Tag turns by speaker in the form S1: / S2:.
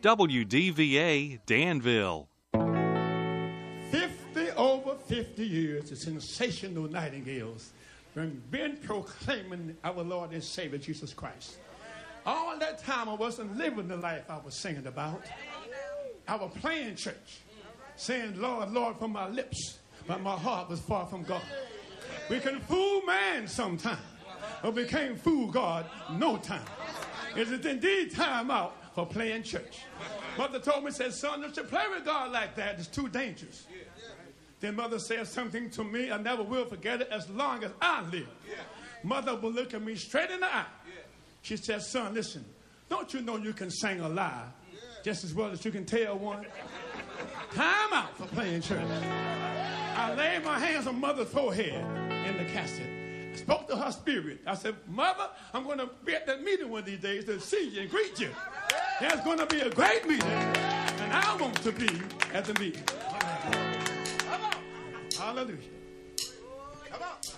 S1: WDVA Danville.
S2: Over 50 years, the sensational Nightingales have been proclaiming our Lord and Savior Jesus Christ. All that time I wasn't living the life I was singing about. I was playing church, saying, Lord, Lord, from my lips, but my heart was far from God. We can fool man sometime, but we can't fool God no time. Is it indeed time out for playing church? Mother told me, said, son, don't you play with God like that. It's too dangerous. Then mother said something to me, I never will forget it as long as I live. Mother will look at me straight in the eye. She said, son, listen, don't you know you can sing a lie just as well as you can tell one? Time out for playing church. I laid my hands on mother's forehead in the casket. I spoke to her spirit. I said, Mother, I'm going to be at that meeting one of these days to see you and greet you. There's going to be a great meeting, and I want to be at the meeting. Hallelujah. Come on.